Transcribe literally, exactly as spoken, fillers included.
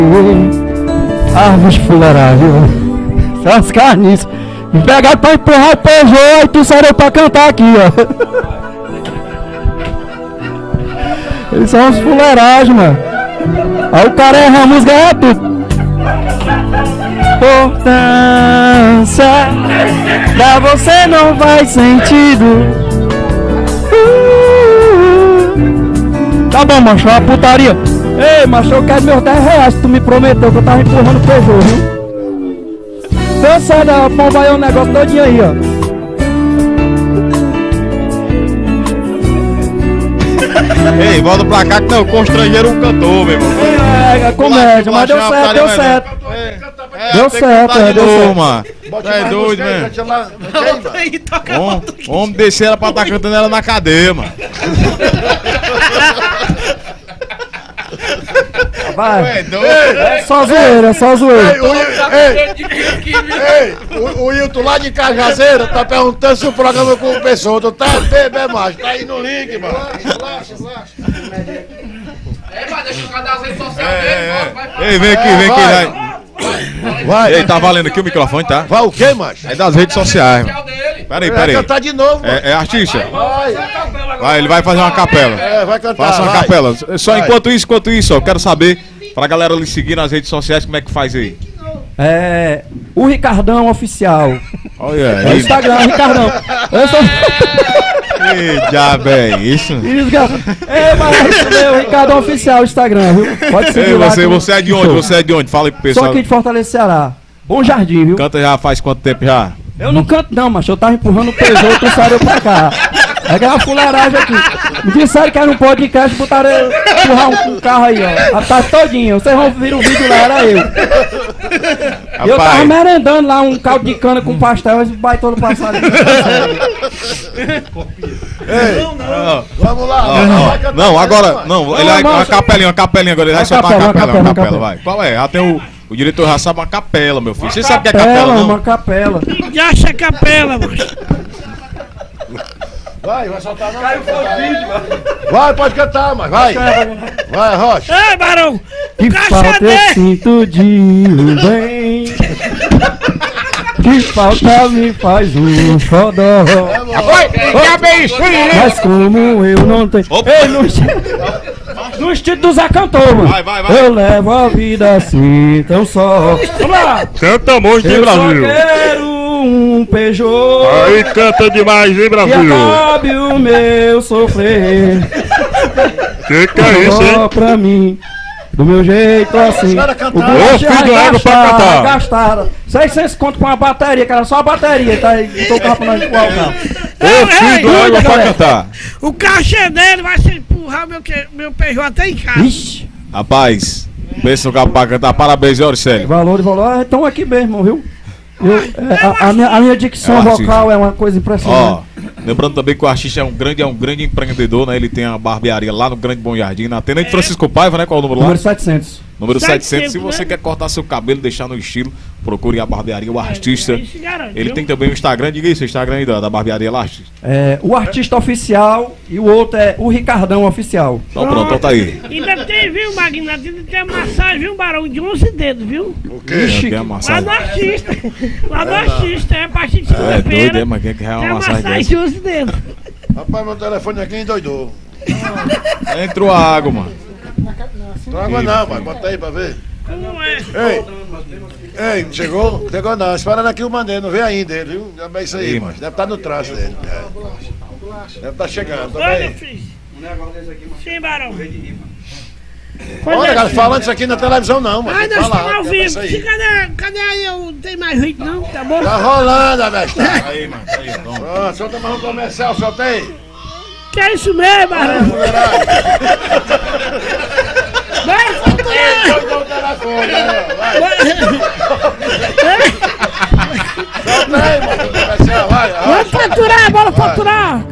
Árvores fuleirável. São as carniças. Me pegaram pra empurrar o Peugeot e tu saiu pra cantar aqui, ó. Eles são uns fuleiragens, mano. Aí o cara erra a música, é tudo. Importância pra você não faz sentido. Uh, tá bom, macho, é uma putaria. Ei, macho, eu quero meus dez reais que tu me prometeu que eu tava empurrando o Peugeot, viu? Deu certo, a pomba aí o negócio todinho aí, ó. Ei, volta pra cá que não, constrangeram um cantor, meu irmão. É, é comédia, mas deu certo, deu certo. É, deu certo, é, deu certo. Mano. É doido, mesmo. Homem descer ela pra estar cantando ela na cadeia, mano. Vai. É doido. É só zoeira, é só zoeira. Ei, o Wilton lá de Cajazeira tá perguntando se o programa com o pessoal. Tu tá bem, macho. Tá aí no link, mano. Relaxa, relaxa. É, mas deixa eu cadar as redes sociais dele. Ei, vem aqui, vem aqui. Vai. Vai. Ei, tá valendo aqui o microfone, tá? Vai o quê, macho? É das redes sociais, mano. Peraí, peraí. Vai cantar de novo, mano. É, é artista? Vai. Vai, ele vai fazer uma capela. É, vai cantar. Faça uma vai. capela. Só Vai. enquanto isso, enquanto isso, ó, eu quero saber, pra galera lhe seguir nas redes sociais, como é que faz aí? É. O Ricardão Oficial. Olha É o aí. Instagram, Ricardão. Eu sou. Ih, diabo, é isso? Isso, cara. É, mas é o Ricardão Oficial, Instagram, viu? Pode seguir Ei, lá. você, que- você é de onde? Você é de onde? Fala aí pro Sou pessoal. aqui de Fortaleza, Ceará. Bom Jardim, viu? Canta já faz quanto tempo já? Eu não canto não, macho. Eu tava empurrando o Peugeot, tu saiu pra cá. É que é uma fuleiragem aqui. Me disseram que era um podcast, botaram eu empurrar um, um carro aí, ó. A tarde todinha. Vocês vão ver o vídeo lá, era eu. E eu tava merendando lá um caldo de cana com pastel, esse vai todo passado. Ei, Não, não. vamos lá. Não, vai cantar, não, vai, agora, vai. não, ele vai, uma capelinha, uma capelinha agora, ele vai Uma soltar uma capela, capela, uma uma capela, capela, uma vai. Qual é? Já tem o, o diretor já sabe uma capela, meu filho. Você sabe o que é Capela, capela, uma não? capela. Que acha capela, mano. Vai, vai soltar não. Caiu o vídeo, vai, pode cantar, mas vai. Vai, Rocha. Ei, Barão. Que O caixa falta eu dele. sinto de um bem. Que falta me faz um xodó. Mas como eu não tenho. Ei, no, esti- no estilo do Zé Cantor, mano. Vai, vai, vai. Eu levo a vida assim, tão só. Vamos lá! Canta muito, hein, Eu só Brasil? quero um Peugeot. Aí canta demais, hein, E Brasil? acabe o meu sofrer. Que que é isso, Só hein? pra mim. Do meu jeito assim. caras O cantaram. bolacha Ô, filho do vai égua pra gastar, cantar. gastaram. seiscentos conto com a bateria, que era só a bateria. Tá aí, botou o carro pra nós empurrar o carro. Ô, filho do Cuida, água pra galera. cantar. O caixa dele vai se empurrar meu, que- meu Peugeot até em casa. Ixi, Rapaz, pensa no cabo pra cantar, parabéns, ó, sério. valor de valor. Ah, estão aqui mesmo, viu? Eu, é, a, a minha, a minha dicção É um artista. vocal é uma coisa impressionante. Ó, lembrando também que o artista é um grande, é um grande empreendedor, né? Ele tem a barbearia lá no Grande Bom Jardim, na Tenente Francisco Paiva, né? Qual é o número lá? Número setecentos. Número setecentos. Se setecentos, você né? quer cortar seu cabelo, deixar no estilo, procure a barbearia, o artista. Isso garante, Ele viu? tem também o Instagram, diga isso, o Instagram aí da, da barbearia lá, artista. É, o artista oficial e o outro é o Ricardão Oficial. Então pronto, então tá aí. Ainda tem, viu, Magnata? Ainda tem a massagem, viu, Barão? De onze dedos, viu? Ixi, Quer a Lá massagem? do artista. Lá do artista, é a partir de É doido, é, segunda-feira. mas quem quer Tem uma a massagem massagem dessa? de onze dedos. Rapaz, meu telefone aqui endoidou. Entrou a água, mano. Não água não, pai. Bota aí pra ver. Como é? Ei, ei, chegou? Chegou não. Esperando aqui o Maneiro, não veio ainda ele, viu? É isso aí, Ih, mano. Deve estar no traço dele. É. Deve estar chegando, tá Olha, bem? filho. Sim, Barão. Olha, cara, falando isso aqui na televisão não, mano. Ai, Tem que nós falar, estamos ao tem que vivo. falar Se isso aí. Cadê, cadê aí? Eu não tenho mais ritmo, não? Tá bom? Tá rolando, a besta. Aí, mano, aí, toma. Pronto, solta mais um comercial, solta aí. Que é isso mesmo, Barão? Mulherada. Vai, faturar! Solta o telefone, né? Vai. Solta aí, mano. Comercial, vai. Vamos faturar, bora faturar!